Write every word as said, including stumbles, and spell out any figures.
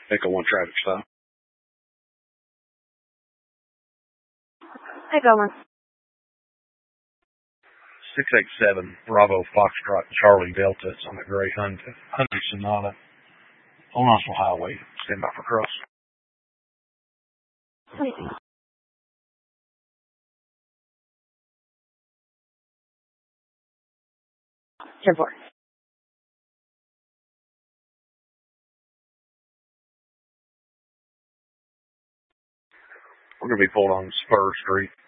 Echo one traffic stop. Echo one. six eight seven Bravo Foxtrot Charlie Delta. It's on the gray Hyundai, Hyundai Sonata on Knoxville Highway. Stand by for cross. ten four. We're going to be pulled on Spur Street.